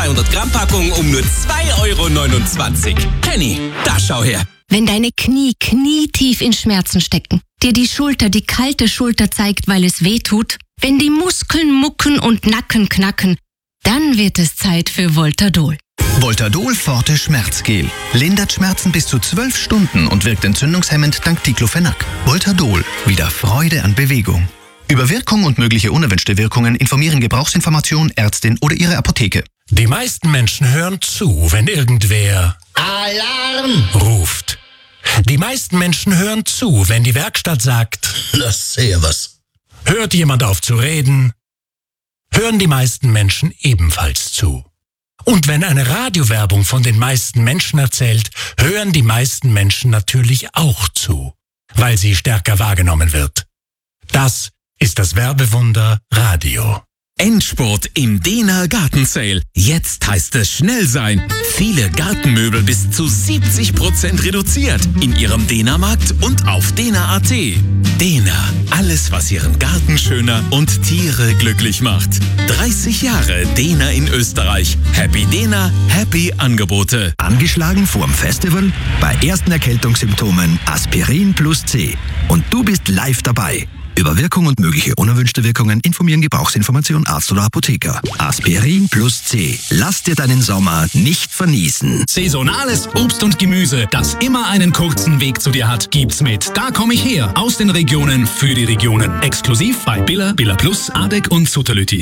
200 Gramm Packung um nur 2,29 €. Penny, da schau her. Wenn deine Knie knietief in Schmerzen stecken, dir die Schulter die kalte Schulter zeigt, weil es weh tut, wenn die Muskeln mucken und Nacken knacken, dann wird es Zeit für Voltadol. Voltadol Forte Schmerzgel. Lindert Schmerzen bis zu 12 Stunden und wirkt entzündungshemmend dank Diclofenac. Voltadol. Wieder Freude an Bewegung. Über Wirkung und mögliche unerwünschte Wirkungen informieren Gebrauchsinformation, Ärztin oder Ihre Apotheke. Die meisten Menschen hören zu, wenn irgendwer Alarm ruft. Die meisten Menschen hören zu, wenn die Werkstatt sagt, das Servus. Hört jemand auf zu reden, hören die meisten Menschen ebenfalls zu. Und wenn eine Radiowerbung von den meisten Menschen erzählt, hören die meisten Menschen natürlich auch zu, weil sie stärker wahrgenommen wird. Das ist das Werbewunder Radio. Endspurt im Dena Garten Sale. Jetzt heißt es schnell sein. Viele Gartenmöbel bis zu 70% reduziert in Ihrem Dena-Markt und auf dena.at. Dena, alles was Ihren Garten schöner und Tiere glücklich macht. 30 Jahre Dena in Österreich. Happy Dena, happy Angebote. Angeschlagen vorm Festival? Bei ersten Erkältungssymptomen Aspirin plus C. Und du bist live dabei. Über Wirkung und mögliche unerwünschte Wirkungen informieren Gebrauchsinformation Arzt oder Apotheker. Aspirin plus C. Lass dir deinen Sommer nicht verniesen. Saisonales Obst und Gemüse, das immer einen kurzen Weg zu dir hat, gibt's mit Da komm ich her. Aus den Regionen für die Regionen. Exklusiv bei Billa, Billa Plus, Adek und Sutterlüti.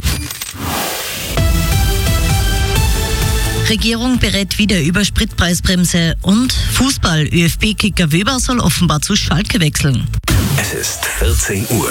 Regierung berät wieder über Spritpreisbremse und Fußball. ÖFB-Kicker Wöber soll offenbar zu Schalke wechseln. Es ist 14 Uhr.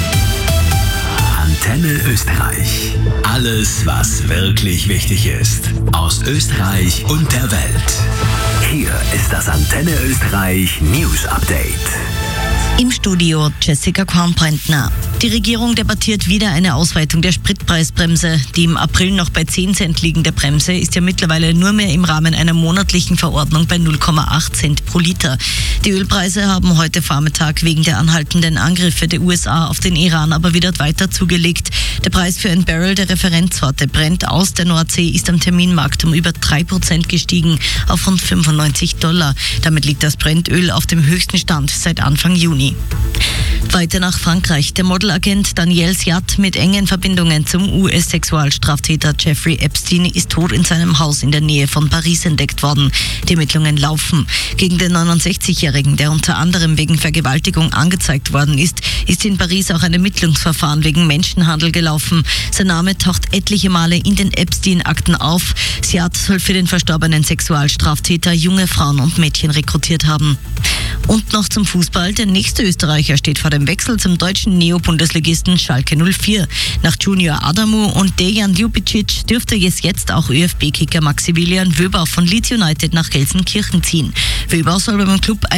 Antenne Österreich. Alles, was wirklich wichtig ist. Aus Österreich und der Welt. Hier ist das Antenne Österreich News Update. Im Studio Jessica Kornbrentner. Die Regierung debattiert wieder eine Ausweitung der Spritpreisbremse. Die im April noch bei 10 Cent liegende Bremse ist ja mittlerweile nur mehr im Rahmen einer monatlichen Verordnung bei 0,8 Cent pro Liter. Die Ölpreise haben heute Vormittag wegen der anhaltenden Angriffe der USA auf den Iran aber wieder weiter zugelegt. Der Preis für ein Barrel der Referenzsorte Brent aus der Nordsee ist am Terminmarkt um über 3% gestiegen auf rund $95. Damit liegt das Brentöl auf dem höchsten Stand seit Anfang Juni. Weiter nach Frankreich. Der Modelagent Daniel Siat mit engen Verbindungen zum US-Sexualstraftäter Jeffrey Epstein ist tot in seinem Haus in der Nähe von Paris entdeckt worden. Die Ermittlungen laufen. Gegen den 69-Jährigen, der unter anderem wegen Vergewaltigung angezeigt worden ist in Paris auch ein Ermittlungsverfahren wegen Menschenhandel gelaufen. Sein Name taucht etliche Male in den Epstein-Akten auf. Siat soll für den verstorbenen Sexualstraftäter junge Frauen und Mädchen rekrutiert haben. Und noch zum Fußball. Der nächste Österreicher steht vor dem Wechsel zum deutschen Neo-Bundesligisten Schalke 04. Nach Junior Adamu und Dejan Ljubicic dürfte es jetzt auch ÖFB-Kicker Maximilian Wöber von Leeds United nach Gelsenkirchen ziehen. Wöber soll beim Club